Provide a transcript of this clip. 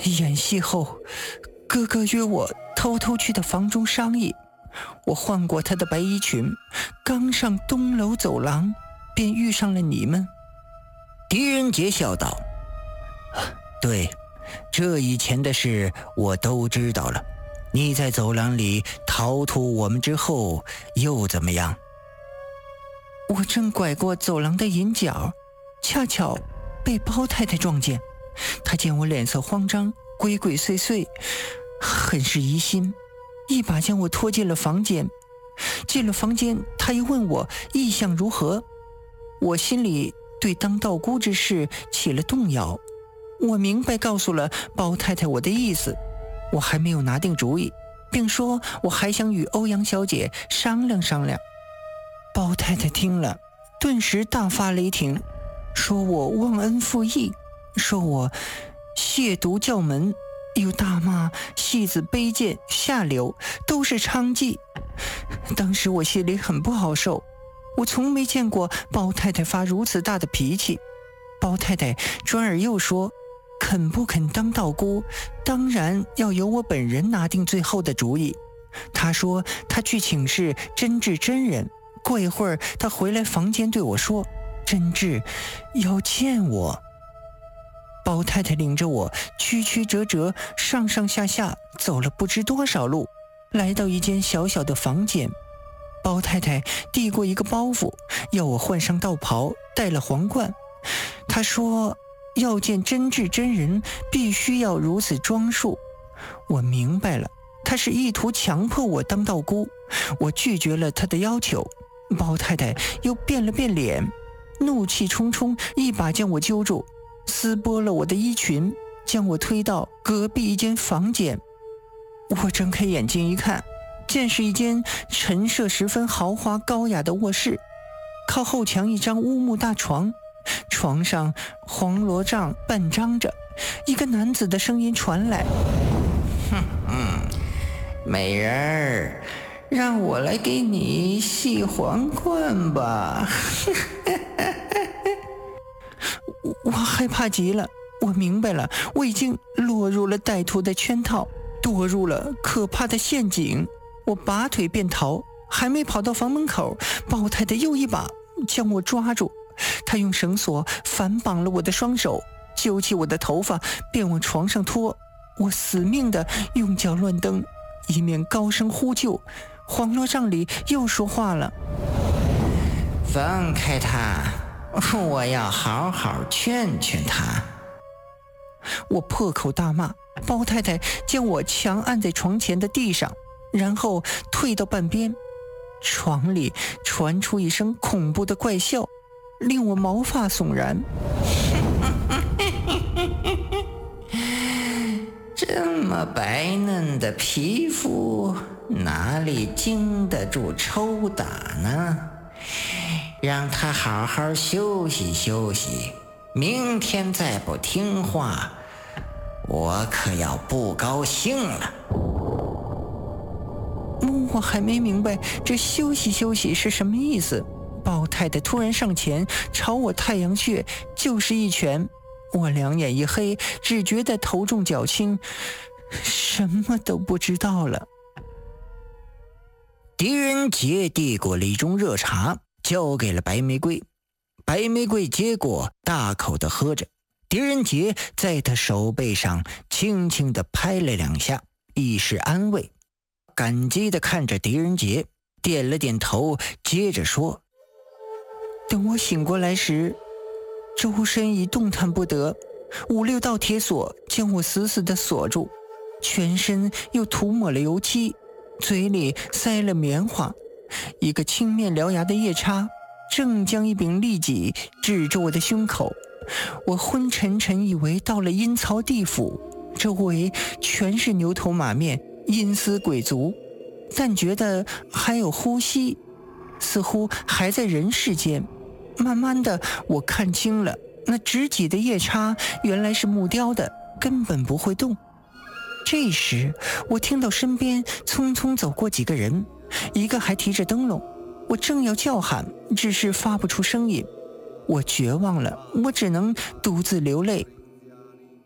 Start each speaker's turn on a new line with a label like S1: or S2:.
S1: 演戏后，哥哥约我偷偷去他房中商议。我换过他的白衣裙，刚上东楼走廊，便遇上了你们。
S2: 狄仁杰笑道：对，这以前的事我都知道了。你在走廊里逃脱我们之后又怎么样？
S1: 我正拐过走廊的引角，恰巧被包太太撞见。她见我脸色慌张，鬼鬼祟祟，很是疑心，一把将我拖进了房间。进了房间，她又问我意向如何。我心里对当道姑之事起了动摇。我明白告诉了包太太我的意思，我还没有拿定主意，并说我还想与欧阳小姐商量商量。包太太听了，顿时大发雷霆，说我忘恩负义，说我亵渎教门，又大骂戏子卑贱下流，都是娼妓。当时我心里很不好受，我从没见过包太太发如此大的脾气。包太太转而又说，肯不肯当道姑，当然要由我本人拿定最后的主意。她说她去请示真治真人，过一会儿她回来房间对我说，真治要见我。包太太领着我曲曲折折上上下下走了不知多少路，来到一间小小的房间。包太太递过一个包袱，要我换上道袍，戴了皇冠。她说要见真治真人，必须要如此装束。我明白了，她是意图强迫我当道姑。我拒绝了她的要求。包太太又变了变脸，怒气冲冲，一把将我揪住，撕剥了我的衣裙，将我推到隔壁一间房间。我睁开眼睛一看，见是一间陈设十分豪华高雅的卧室，靠后墙一张乌木大床，床上黄罗帐半张着，一个男子的声音传来：
S2: 美人儿，让我来给你系皇冠吧。
S1: 我害怕极了，我明白了，我已经落入了歹徒的圈套，堕入了可怕的陷阱。我拔腿便逃，还没跑到房门口，包太太又一把将我抓住。她用绳索反绑了我的双手，揪起我的头发便往床上拖。我死命地用脚乱蹬，一面高声呼救。黄罗帐里又说话了：
S2: 放开他，我要好好劝劝他。
S1: 我破口大骂，包太太将我强按在床前的地上，然后退到半边。床里传出一声恐怖的怪笑，令我毛发悚然。
S2: 这么白嫩的皮肤，哪里经得住抽打呢？让他好好休息休息，明天再不听话，我可要不高兴了。
S1: 我还没明白这休息休息是什么意思，包太太突然上前朝我太阳穴就是一拳。我两眼一黑，只觉得头重脚轻，什么都不知道了。
S2: 狄仁杰递过了一盅热茶，交给了白玫瑰。白玫瑰接过，大口地喝着。狄仁杰在他手背上轻轻地拍了两下，以示安慰。感激地看着狄仁杰，点了点头，接着说：
S1: 等我醒过来时，周身已动弹不得，5、6道铁锁将我死死地锁住，全身又涂抹了油漆，嘴里塞了棉花。一个青面獠牙的夜叉正将一柄利戟指着我的胸口。我昏沉沉以为到了阴曹地府，周围全是牛头马面，阴司鬼卒，但觉得还有呼吸，似乎还在人世间。慢慢的，我看清了，那执戟的夜叉原来是木雕的，根本不会动。这时我听到身边匆匆走过几个人，一个还提着灯笼。我正要叫喊，只是发不出声音。我绝望了，我只能独自流泪，